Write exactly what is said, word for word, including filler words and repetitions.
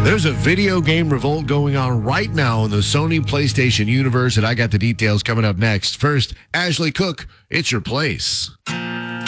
There's a video game revolt going on right now in the Sony PlayStation universe, and I got the details coming up next. First, Ashley Cook, it's your place.